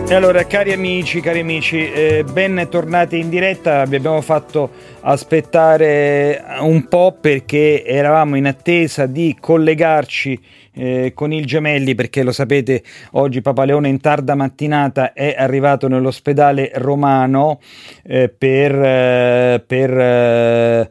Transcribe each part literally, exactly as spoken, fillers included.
E allora, cari amici, cari amici, eh, ben tornati in diretta. Vi abbiamo fatto aspettare un po' perché eravamo in attesa di collegarci eh, con il Gemelli, perché lo sapete, oggi Papa Leone in tarda mattinata è arrivato nell'ospedale romano eh, per, eh, per eh,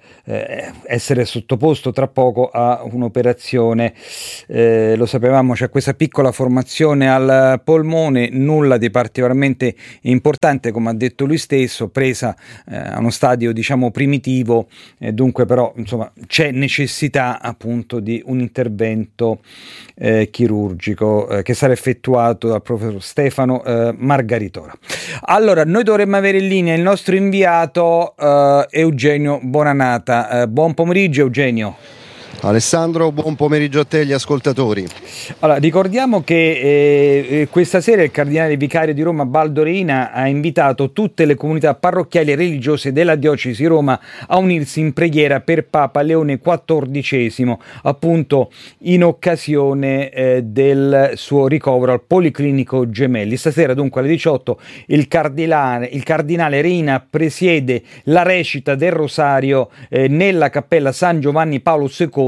essere sottoposto tra poco a un'operazione. Eh, lo sapevamo, c'è questa piccola formazione al polmone, nulla di particolarmente importante, come ha detto lui stesso, presa eh, a uno stadio diciamo primitivo, eh, dunque però insomma c'è necessità appunto di un intervento eh, chirurgico eh, che sarà effettuato dal professor Stefano eh, Margaritora. Allora, noi dovremmo avere in linea il nostro inviato eh, Eugenio Bonanata. Eh, buon pomeriggio Eugenio. Alessandro, buon pomeriggio a te e agli ascoltatori. Allora, ricordiamo che eh, questa sera il cardinale vicario di Roma Baldo Reina ha invitato tutte le comunità parrocchiali e religiose della diocesi di Roma a unirsi in preghiera per Papa Leone quattordicesimo, appunto in occasione eh, del suo ricovero al Policlinico Gemelli. Stasera dunque alle diciotto il cardinale, il cardinale Reina presiede la recita del Rosario eh, nella cappella San Giovanni Paolo secondo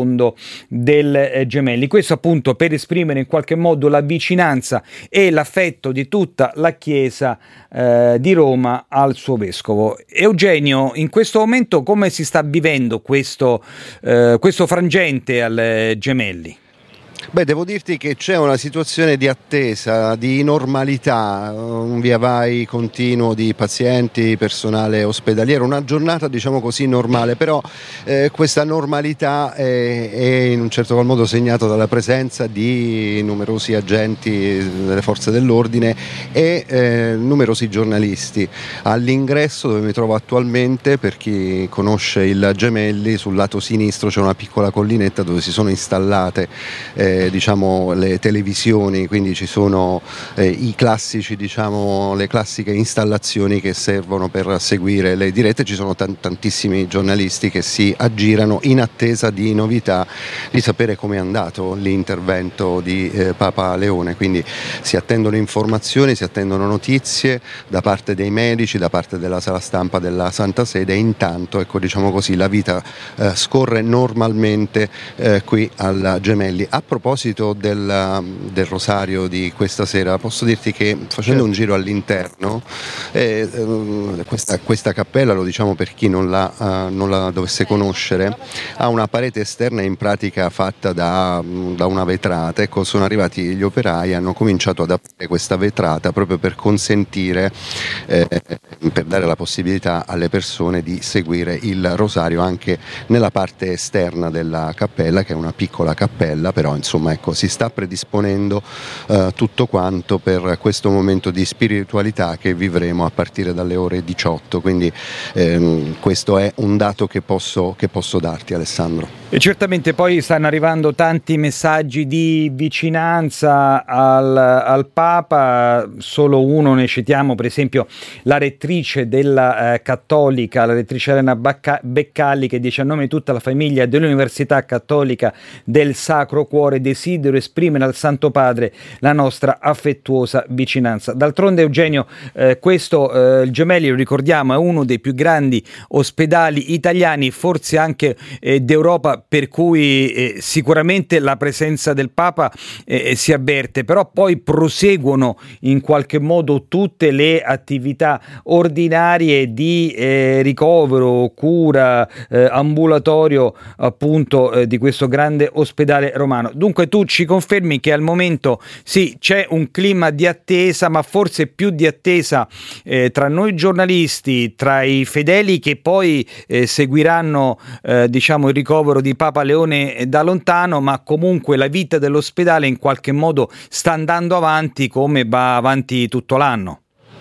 del eh, Gemelli. Questo appunto per esprimere in qualche modo la vicinanza e l'affetto di tutta la Chiesa eh, di Roma al suo vescovo. Eugenio, in questo momento come si sta vivendo questo, eh, questo frangente al eh, Gemelli? Beh, devo dirti che c'è una situazione di attesa, di normalità, un via vai continuo di pazienti, personale ospedaliero, una giornata diciamo così normale, però eh, questa normalità è, è in un certo qual modo segnata dalla presenza di numerosi agenti delle forze dell'ordine e eh, numerosi giornalisti. All'ingresso dove mi trovo attualmente, per chi conosce il Gemelli, sul lato sinistro c'è una piccola collinetta dove si sono installate eh, diciamo le televisioni, quindi ci sono eh, i classici diciamo le classiche installazioni che servono per seguire le dirette. Ci sono t- tantissimi giornalisti che si aggirano in attesa di novità, di sapere come è andato l'intervento di eh, Papa Leone, quindi si attendono informazioni, si attendono notizie da parte dei medici, da parte della sala stampa della Santa Sede, e intanto ecco diciamo così la vita eh, scorre normalmente eh, qui al Gemelli. A A proposito del, del rosario di questa sera, posso dirti che facendo un giro all'interno, eh, questa, questa cappella, lo diciamo per chi non la, uh, non la dovesse conoscere, ha una parete esterna in pratica fatta da, da una vetrata. Ecco, sono arrivati gli operai, hanno cominciato ad aprire questa vetrata proprio per consentire, eh, per dare la possibilità alle persone di seguire il rosario anche nella parte esterna della cappella, che è una piccola cappella, però insomma Insomma, ecco, si sta predisponendo eh, tutto quanto per questo momento di spiritualità che vivremo a partire dalle ore diciotto, quindi ehm, questo è un dato che posso, che posso darti, Alessandro. E certamente poi stanno arrivando tanti messaggi di vicinanza al, al Papa, solo uno ne citiamo, per esempio la rettrice della eh, Cattolica, la rettrice Elena Bacca- Beccalli, che dice: a nome di tutta la famiglia dell'Università Cattolica del Sacro Cuore desidero esprimere al Santo Padre la nostra affettuosa vicinanza. D'altronde Eugenio, eh, questo eh, il Gemelli, lo ricordiamo, è uno dei più grandi ospedali italiani, forse anche eh, d'Europa, per cui eh, sicuramente la presenza del Papa eh, si avverte, però poi proseguono in qualche modo tutte le attività ordinarie di eh, ricovero, cura, eh, ambulatorio appunto eh, di questo grande ospedale romano. Dunque tu ci confermi che al momento sì, c'è un clima di attesa, ma forse più di attesa eh, tra noi giornalisti, tra i fedeli che poi eh, seguiranno eh, diciamo il ricovero di Papa Leone da lontano, ma comunque la vita dell'ospedale in qualche modo sta andando avanti come va avanti tutto l'anno.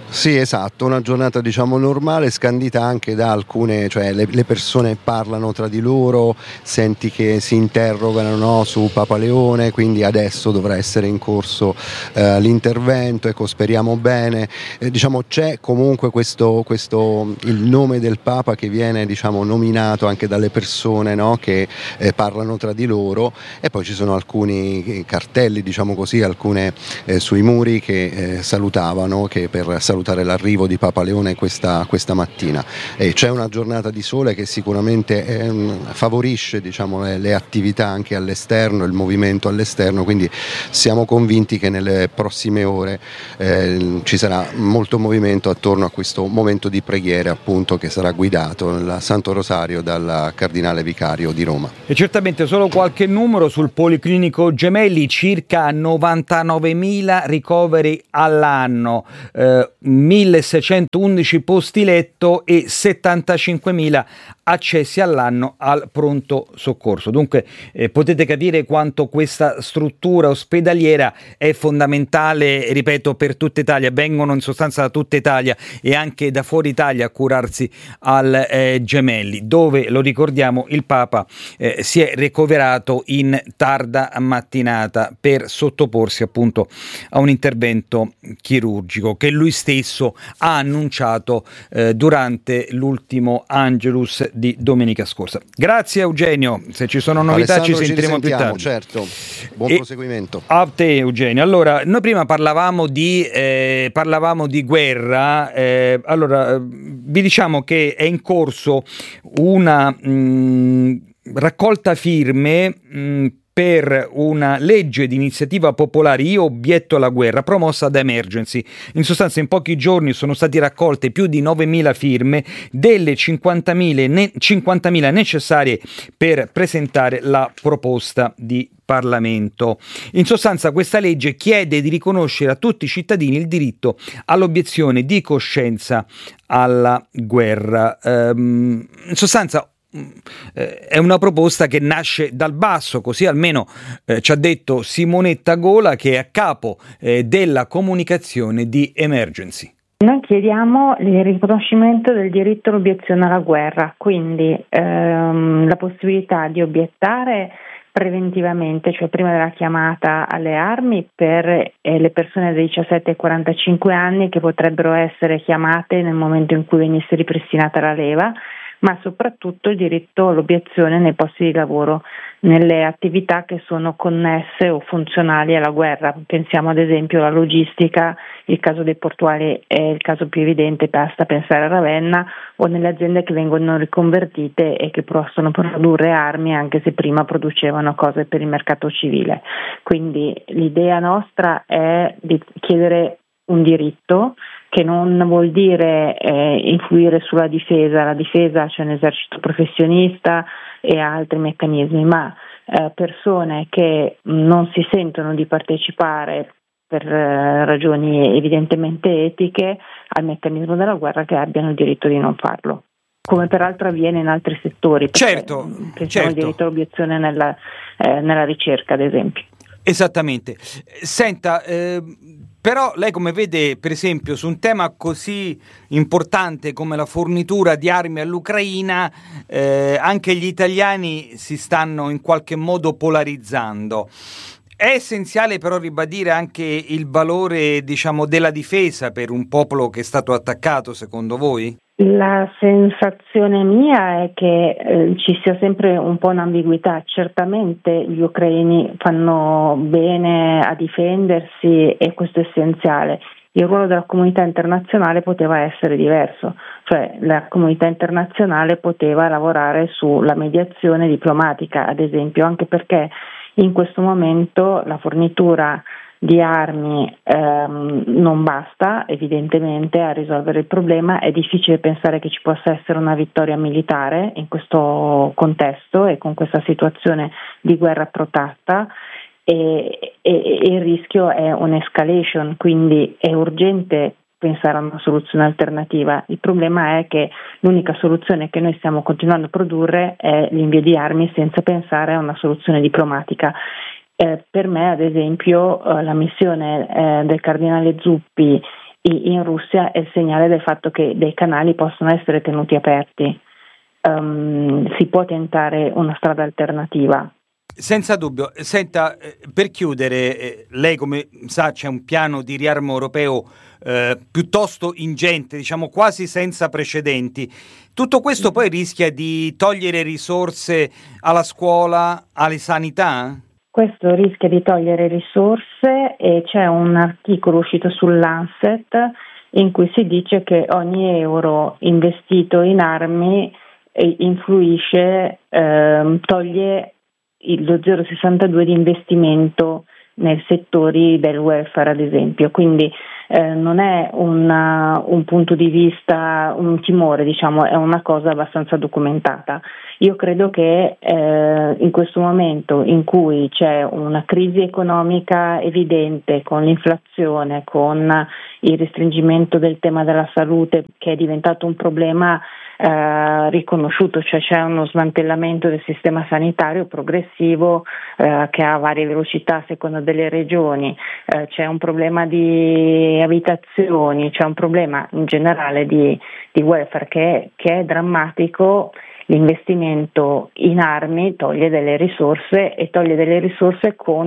Sì, esatto, una giornata diciamo normale, scandita anche da alcune, cioè le, le persone parlano tra di loro, senti che si interrogano, no, su Papa Leone, quindi adesso dovrà essere in corso eh, l'intervento, ecco, speriamo bene. Eh, diciamo c'è comunque questo, questo, il nome del Papa che viene diciamo nominato anche dalle persone, no, che eh, parlano tra di loro, e poi ci sono alcuni cartelli, diciamo così, alcune eh, sui muri che eh, salutavano, che per salutare l'arrivo di Papa Leone questa, questa mattina. E c'è una giornata di sole che sicuramente eh, favorisce diciamo, le, le attività anche all'esterno, il movimento all'esterno, quindi siamo convinti che nelle prossime ore eh, ci sarà molto movimento attorno a questo momento di preghiera, appunto, che sarà guidato nel Santo Rosario dal Cardinale Vicario di Roma. E certamente solo qualche numero sul Policlinico Gemelli: circa novantanovemila ricoveri all'anno, eh, milleseicentoundici posti letto e settantacinquemila accessi all'anno al pronto soccorso. Dunque eh, potete capire quanto questa struttura ospedaliera è fondamentale, ripeto, per tutta Italia. Vengono in sostanza da tutta Italia e anche da fuori Italia a curarsi al eh, Gemelli, dove, lo ricordiamo, il Papa eh, si è ricoverato in tarda mattinata per sottoporsi appunto a un intervento chirurgico che lui stesso ha annunciato eh, durante l'ultimo Angelus di domenica scorsa. Grazie Eugenio, se ci sono novità Alessandro, ci sentiremo ci più tardi. Certo, buon e proseguimento. A te Eugenio. Allora, noi prima parlavamo di eh, parlavamo di guerra, eh, allora vi diciamo che è in corso una mh, raccolta firme mh, per una legge di iniziativa popolare Io obietto alla guerra, promossa da Emergency. In sostanza, in pochi giorni sono state raccolte più di novemila firme delle cinquantamila, ne- cinquantamila necessarie per presentare la proposta di Parlamento. In sostanza, questa legge chiede di riconoscere a tutti i cittadini il diritto all'obiezione di coscienza alla guerra. Ehm, in sostanza, è una proposta che nasce dal basso, così almeno eh, ci ha detto Simonetta Gola, che è a capo eh, della comunicazione di Emergency. Noi chiediamo il riconoscimento del diritto all'obiezione alla guerra, quindi ehm, la possibilità di obiettare preventivamente, cioè prima della chiamata alle armi, per eh, le persone dai diciassette ai quarantacinque anni che potrebbero essere chiamate nel momento in cui venisse ripristinata la leva, ma soprattutto il diritto all'obiezione nei posti di lavoro, nelle attività che sono connesse o funzionali alla guerra. Pensiamo ad esempio alla logistica, il caso dei portuali è il caso più evidente, basta pensare a Ravenna, o nelle aziende che vengono riconvertite e che possono produrre armi anche se prima producevano cose per il mercato civile. Quindi l'idea nostra è di chiedere un diritto, che non vuol dire eh, influire sulla difesa. La difesa c'è un esercito professionista e altri meccanismi, ma eh, persone che non si sentono di partecipare per eh, ragioni evidentemente etiche al meccanismo della guerra, che abbiano il diritto di non farlo, come peraltro avviene in altri settori. Certo, pensiamo certo. al diritto all'obiezione nella, eh, nella ricerca, ad esempio. Esattamente. Senta, eh, però lei come vede, per esempio, su un tema così importante come la fornitura di armi all'Ucraina, eh, anche gli italiani si stanno in qualche modo polarizzando. È essenziale però ribadire anche il valore, diciamo, della difesa per un popolo che è stato attaccato, secondo voi? La sensazione mia è che eh, ci sia sempre un po' un'ambiguità. Certamente gli ucraini fanno bene a difendersi e questo è essenziale. Il ruolo della comunità internazionale poteva essere diverso, cioè la comunità internazionale poteva lavorare sulla mediazione diplomatica, ad esempio, anche perché in questo momento la fornitura di armi ehm, non basta evidentemente a risolvere il problema. È difficile pensare che ci possa essere una vittoria militare in questo contesto e con questa situazione di guerra protratta, e, e, e il rischio è un'escalation, quindi è urgente pensare a una soluzione alternativa. Il problema è che l'unica soluzione che noi stiamo continuando a produrre è l'invio di armi senza pensare a una soluzione diplomatica. Eh, per me, ad esempio, eh, la missione eh, del cardinale Zuppi in Russia è il segnale del fatto che dei canali possono essere tenuti aperti. Um, si può tentare una strada alternativa. Senza dubbio. Senta, per chiudere, lei come sa c'è un piano di riarmo europeo eh, piuttosto ingente, diciamo quasi senza precedenti. Tutto questo poi rischia di togliere risorse alla scuola, alle sanità? Questo rischia di togliere risorse e c'è un articolo uscito sull'Lancet in cui si dice che ogni euro investito in armi influisce, eh, toglie lo zero virgola sessantadue di investimento nei settori del welfare, ad esempio. Quindi eh, non è una, un punto di vista, un timore, diciamo, è una cosa abbastanza documentata. Io credo che eh, in questo momento in cui c'è una crisi economica evidente, con l'inflazione, con il restringimento del tema della salute, che è diventato un problema Eh, riconosciuto, cioè c'è uno smantellamento del sistema sanitario progressivo eh, che ha varie velocità a seconda delle regioni, eh, c'è un problema di abitazioni, c'è un problema in generale di, di welfare che, che è drammatico. L'investimento in armi toglie delle risorse e toglie delle risorse con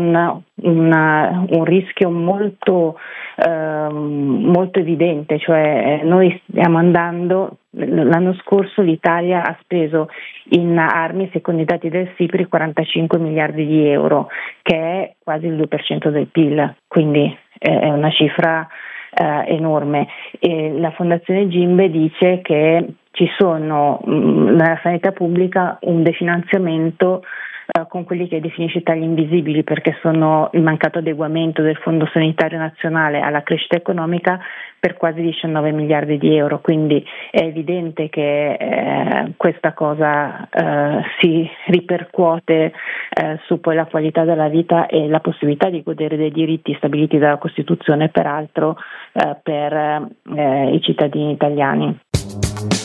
una, un rischio molto, eh, molto evidente, cioè noi stiamo andando, l'anno scorso l'Italia ha speso in armi, secondo i dati del SIPRI, quarantacinque miliardi di euro, che è quasi il due per cento del P I L, quindi è una cifra eh, enorme. E la Fondazione Gimbe dice che ci sono mh, nella sanità pubblica un definanziamento eh, con quelli che definisce tagli invisibili, perché sono il mancato adeguamento del Fondo Sanitario Nazionale alla crescita economica per quasi diciannove miliardi di euro, quindi è evidente che eh, questa cosa eh, si ripercuote eh, su poi la qualità della vita e la possibilità di godere dei diritti stabiliti dalla Costituzione, peraltro eh, per eh, i cittadini italiani.